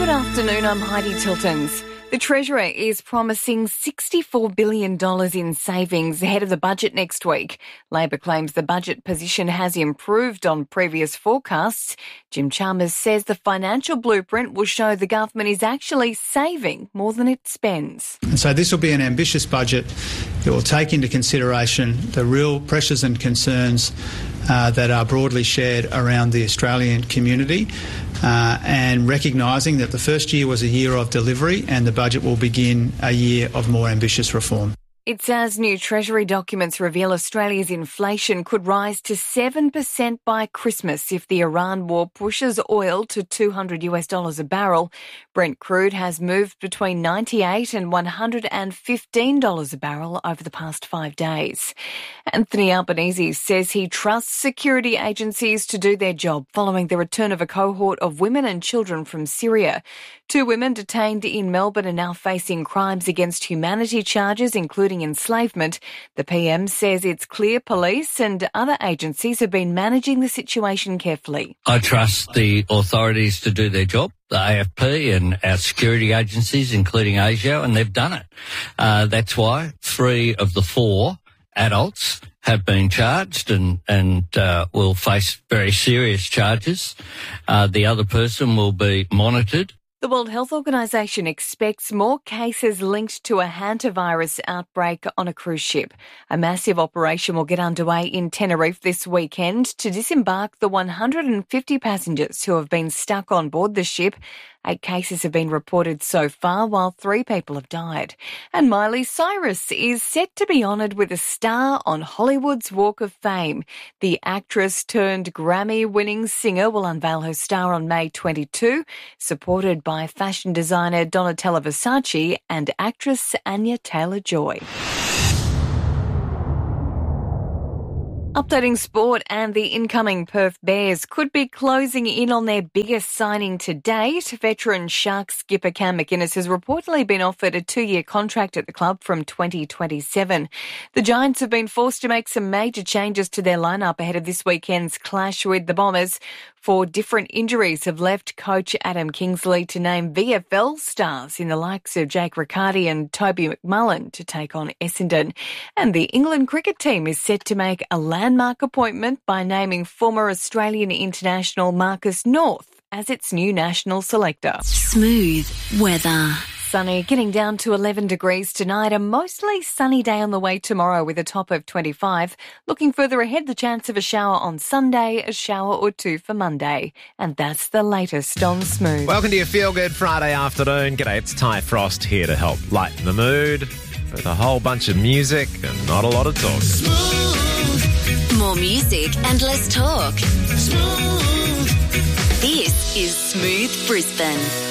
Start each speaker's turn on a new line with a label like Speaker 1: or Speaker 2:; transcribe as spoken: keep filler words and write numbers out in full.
Speaker 1: Good afternoon, I'm Heidi Tiltons. The Treasurer is promising sixty-four billion dollars in savings ahead of the budget next week. Labor claims the budget position has improved on previous forecasts. Jim Chalmers says the financial blueprint will show the government is actually saving more than it spends.
Speaker 2: And so this will be an ambitious budget that will take into consideration the real pressures and concerns uh, that are broadly shared around the Australian community. Uh, and recognising that the first year was a year of delivery and the budget will begin a year of more ambitious reform.
Speaker 1: It's as new Treasury documents reveal Australia's inflation could rise to seven percent by Christmas if the Iran war pushes oil to two hundred US dollars a barrel. Brent crude has moved between ninety-eight and one hundred fifteen dollars a barrel over the past five days. Anthony Albanese says he trusts security agencies to do their job following the return of a cohort of women and children from Syria. Two women detained in Melbourne are now facing crimes against humanity charges, including enslavement. The P M says it's clear police and other agencies have been managing the situation carefully.
Speaker 3: I trust the authorities to do their job, the A F P and our security agencies, including ASIO, and they've done it. Uh, that's why three of the four adults have been charged and, and uh, will face very serious charges. Uh, the other person will be monitored.
Speaker 1: The World Health Organization expects more cases linked to a hantavirus outbreak on a cruise ship. A massive operation will get underway in Tenerife this weekend to disembark the one hundred fifty passengers who have been stuck on board the ship. Eight cases have been reported so far, while three people have died. And Miley Cyrus is set to be honoured with a star on Hollywood's Walk of Fame. The actress turned Grammy-winning singer will unveil her star on May twenty-second, supported by fashion designer Donatella Versace and actress Anya Taylor-Joy. Updating sport, and the incoming Perth Bears could be closing in on their biggest signing to date. Veteran Sharks skipper Cam McInnes has reportedly been offered a two-year contract at the club from twenty twenty-seven. The Giants have been forced to make some major changes to their lineup ahead of this weekend's clash with the Bombers. Four different injuries have left coach Adam Kingsley to name V F L stars in the likes of Jake Riccardi and Toby McMullen to take on Essendon. And the England cricket team is set to make a landmark appointment by naming former Australian international Marcus North as its new national selector.
Speaker 4: Smooth weather.
Speaker 1: Sunny, getting down to eleven degrees tonight. A mostly sunny day on the way tomorrow with a top of twenty-five. Looking further ahead, the chance of a shower on Sunday, a shower or two for Monday. And that's the latest on Smooth.
Speaker 5: Welcome to your Feel Good Friday afternoon. G'day, it's Ty Frost here to help lighten the mood with a whole bunch of music and not a lot of talk.
Speaker 4: Smooth. More music and less talk. Smooth. This is Smooth Brisbane.